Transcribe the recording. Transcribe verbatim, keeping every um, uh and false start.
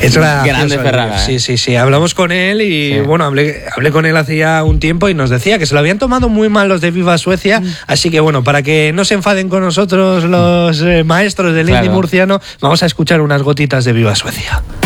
Es grande Ferrara. Sí, sí, sí. Hablamos con él y, sí. bueno, hablé, hablé con él hacía un tiempo y nos decía que se lo habían tomado muy mal los de Viva Suecia. Mm. Así que, bueno, para que no se enfaden con nosotros los eh, maestros del claro. indie murciano, vamos a escuchar unas gotitas de Viva Suecia.